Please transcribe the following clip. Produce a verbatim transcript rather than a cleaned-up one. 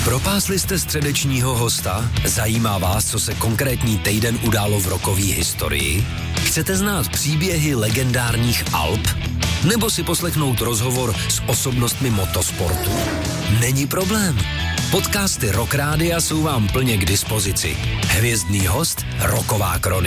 Propásli jste středečního hosta? Zajímá vás, co se konkrétní týden událo v rockové historii? Chcete znát příběhy legendárních Alp? Nebo si poslechnout rozhovor s osobnostmi motosportu? Není problém. Podcasty Rock Rádia jsou vám plně k dispozici. Hvězdný host, rocková kronika.